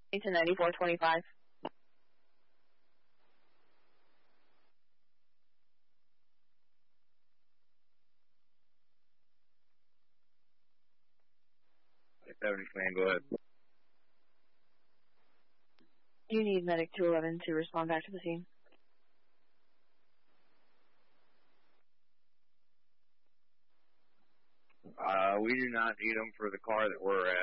It's a 9425. Man, go ahead. You need medic 211 to respond back to the scene. We do not need them for the car that we're